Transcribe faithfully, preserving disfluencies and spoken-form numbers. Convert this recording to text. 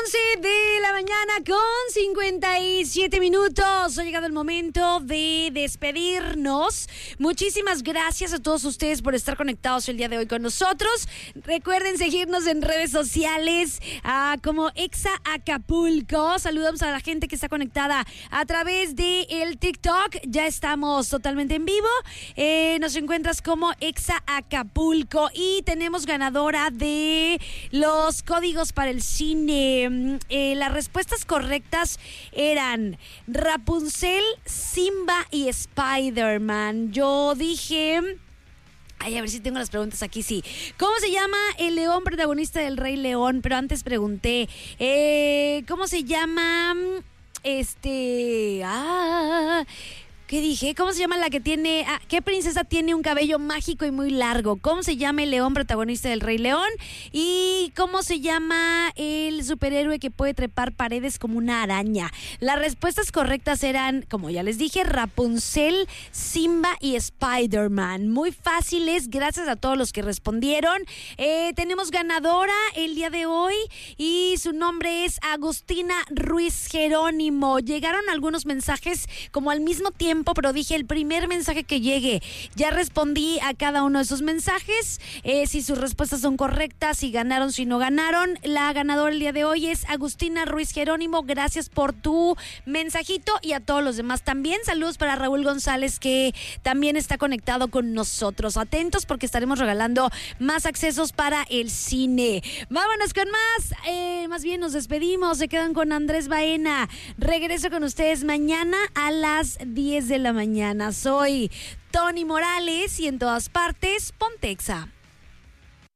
once de la mañana con cincuenta y siete minutos. Ha llegado el momento de despedirnos. Muchísimas gracias a todos ustedes por estar conectados el día de hoy con nosotros. Recuerden seguirnos en redes sociales ah, como Exa Acapulco. Saludamos a la gente que está conectada a través de el TikTok. Ya estamos totalmente en vivo. Eh, nos encuentras como Exa Acapulco y tenemos ganadora de los códigos para el cine. Eh, las respuestas correctas eran Rapunzel, Simba y Spider-Man. Yo dije... Ay, a ver si tengo las preguntas aquí, sí. ¿Cómo se llama el león protagonista del Rey León? Pero antes pregunté, eh, ¿cómo se llama? Este... Ah... ¿Qué dije? ¿Cómo se llama la que tiene... Ah, ¿qué princesa tiene un cabello mágico y muy largo? ¿Cómo se llama el león protagonista del Rey León? ¿Y cómo se llama el superhéroe que puede trepar paredes como una araña? Las respuestas correctas eran, como ya les dije, Rapunzel, Simba y Spider-Man. Muy fáciles, gracias a todos los que respondieron. Eh, tenemos ganadora el día de hoy y su nombre es Agustina Ruiz Jerónimo. Llegaron algunos mensajes como al mismo tiempo, pero dije el primer mensaje que llegue. Ya respondí a cada uno de esos mensajes, eh, si sus respuestas son correctas, si ganaron, si no ganaron. La ganadora el día de hoy es Agustina Ruiz Jerónimo. Gracias por tu mensajito y a todos los demás también. Saludos para Raúl González, que también está conectado con nosotros. Atentos porque estaremos regalando más accesos para el cine. Vámonos con más. Eh, más bien nos despedimos. Se quedan con Andrés Baena. Regreso con ustedes mañana a las diez de la mañana. Soy Tony Morales y en todas partes, Ponte Exa.